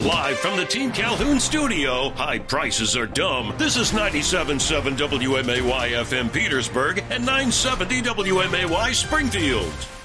Live from the Team Calhoun studio, high prices are dumb. This is 97.7 WMAY FM Petersburg and 970 WMAY Springfield.